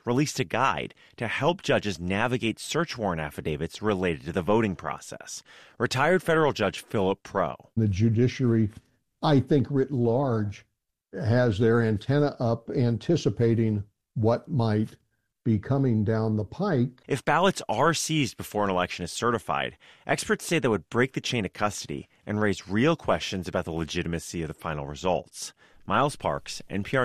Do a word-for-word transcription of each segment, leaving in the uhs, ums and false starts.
released a guide to help judges navigate search warrant affidavits related to the voting process. Retired federal judge Philip Pro. The judiciary, I think writ large, has their antenna up anticipating what might be coming down the pike. If ballots are seized before an election is certified, experts say that would break the chain of custody and raise real questions about the legitimacy of the final results. Miles Parks, N P R.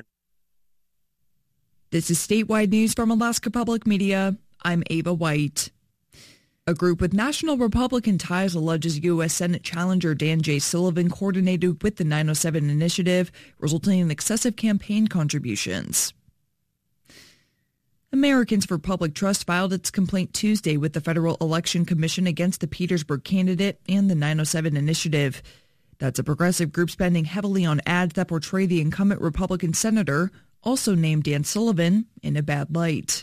This is statewide news from Alaska Public Media. I'm Ava White. A group with national Republican ties alleges U S Senate challenger Dan J. Sullivan coordinated with the nine oh seven initiative, resulting in excessive campaign contributions. Americans for Public Trust filed its complaint Tuesday with the Federal Election Commission against the Petersburg candidate and the nine oh seven initiative. That's a progressive group spending heavily on ads that portray the incumbent Republican senator, also named Dan Sullivan, in a bad light.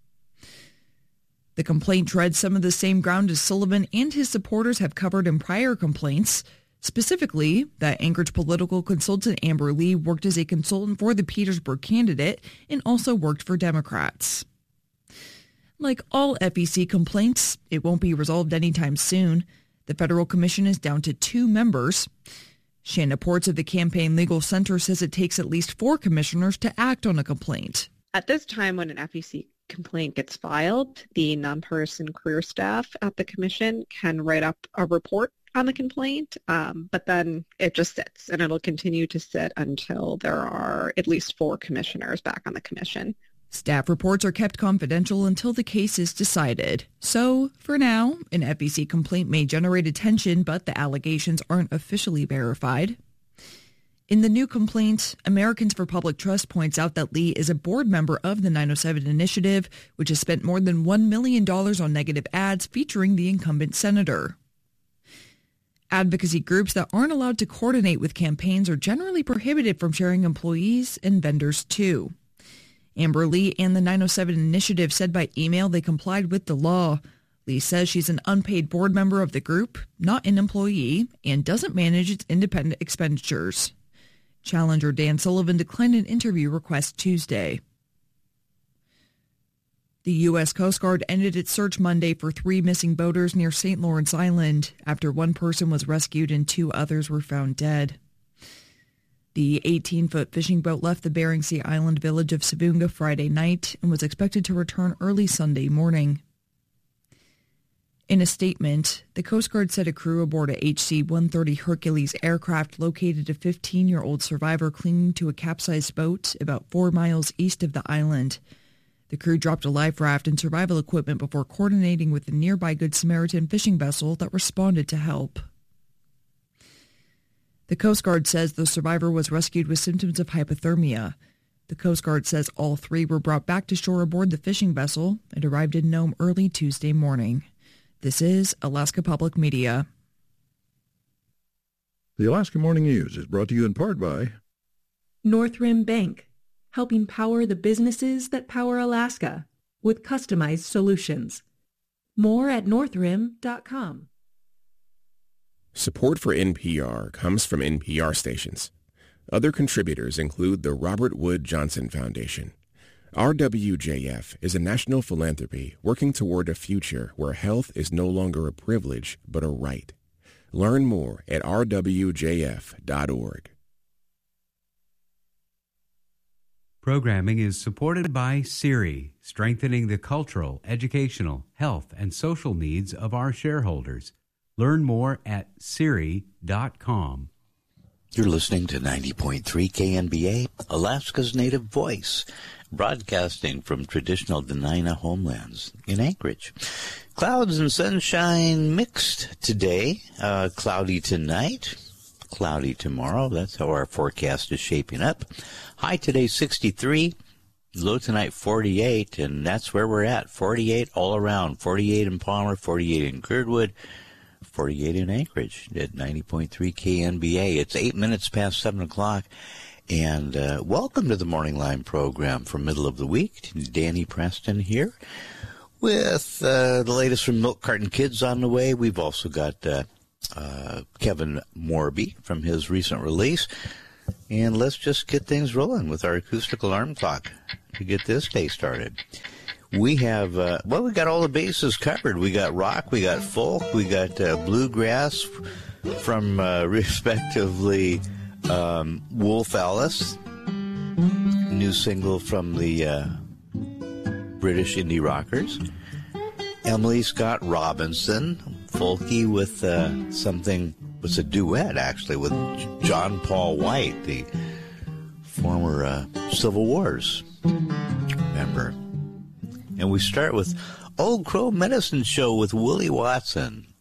The complaint treads some of the same ground as Sullivan and his supporters have covered in prior complaints, specifically that Anchorage political consultant Amber Lee worked as a consultant for the Petersburg candidate and also worked for Democrats. Like all F E C complaints, it won't be resolved anytime soon. The federal commission is down to two members. Shanna Ports of the Campaign Legal Center says it takes at least four commissioners to act on a complaint. At this time, when an F E C complaint gets filed, the nonpartisan career staff at the commission can write up a report on the complaint, um, but then it just sits, and it'll continue to sit until there are at least four commissioners back on the commission. Staff reports are kept confidential until the case is decided. So, for now, an F E C complaint may generate attention, but the allegations aren't officially verified. In the new complaint, Americans for Public Trust points out that Lee is a board member of the nine oh seven initiative, which has spent more than one million dollars on negative ads featuring the incumbent senator. Advocacy groups that aren't allowed to coordinate with campaigns are generally prohibited from sharing employees and vendors, too. Amber Lee and the nine oh seven initiative said by email they complied with the law. Lee says she's an unpaid board member of the group, not an employee, and doesn't manage its independent expenditures. Challenger Dan Sullivan declined an interview request Tuesday. The U S Coast Guard ended its search Monday for three missing boaters near Saint Lawrence Island after one person was rescued and two others were found dead. The eighteen-foot fishing boat left the Bering Sea island village of Savunga Friday night and was expected to return early Sunday morning. In a statement, the Coast Guard said a crew aboard a H C one thirty Hercules aircraft located a fifteen-year-old survivor clinging to a capsized boat about four miles east of the island. The crew dropped a life raft and survival equipment before coordinating with a nearby Good Samaritan fishing vessel that responded to help. The Coast Guard says the survivor was rescued with symptoms of hypothermia. The Coast Guard says all three were brought back to shore aboard the fishing vessel and arrived in Nome early Tuesday morning. This is Alaska Public Media. The Alaska Morning News is brought to you in part by Northrim Bank, helping power the businesses that power Alaska with customized solutions. More at northrim dot com. Support for N P R comes from N P R stations. Other contributors include the Robert Wood Johnson Foundation. R W J F is a national philanthropy working toward a future where health is no longer a privilege but a right. Learn more at r w j f dot org. Programming is supported by SIRI, strengthening the cultural, educational, health, and social needs of our shareholders. Learn more at siri dot com. You're listening to ninety point three K N B A, Alaska's native voice, broadcasting from traditional Dena'ina homelands in Anchorage. Clouds and sunshine mixed today, uh, cloudy tonight, cloudy tomorrow. That's how our forecast is shaping up. High today sixty-three, low tonight forty-eight, and that's where we're at, forty-eight all around, forty-eight in Palmer, forty-eight in Girdwood, forty-eight in Anchorage at ninety point three K N B A. It's eight minutes past seven o'clock, and uh, welcome to the Morning Line program for middle of the week. Danny Preston here with uh, the latest from Milk Carton Kids on the way. We've also got uh, uh, Kevin Morby from his recent release. And let's just get things rolling with our acoustic alarm clock to get this day started. We have, uh, well, we got all the bases covered. We got rock, we got folk, we got uh, bluegrass from, uh, respectively, um, Wolf Alice, new single from the uh, British indie rockers. Emily Scott Robinson, folky with uh, something, was a duet actually with John Paul White, the former uh, Civil Wars member. And we start with Old Crow Medicine Show with Willie Watson.